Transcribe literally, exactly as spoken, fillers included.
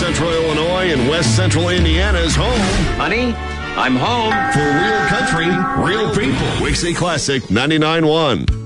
Central Illinois and West Central Indiana's home. Honey, I'm home. For real country, real people. Wixie Classic ninety-nine point one.